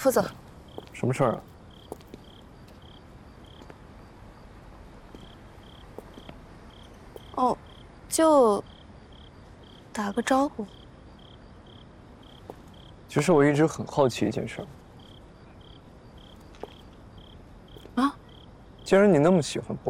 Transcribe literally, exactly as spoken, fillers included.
副总， 什么事儿啊？ 哦，就打个招呼。 其实我一直很好奇一件事。 啊？ 既然你那么喜欢博